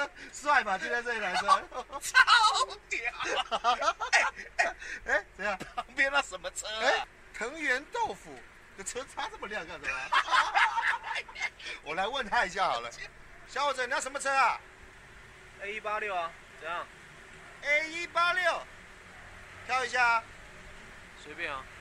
车帅吧？今天这一台车超屌！ 哎，怎样？ 旁边那什么车啊？ 哎，藤原豆腐的车擦这么亮干什么？我来问他一下好了。小伙子，你要什么车啊 A186啊，怎样？ ？A186，挑一下。 随便啊。